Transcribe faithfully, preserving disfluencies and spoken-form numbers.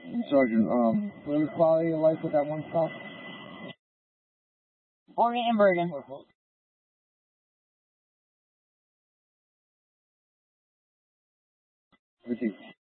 Sergeant, um, what was the quality of life with that one stop? Orient and Bergen. Everything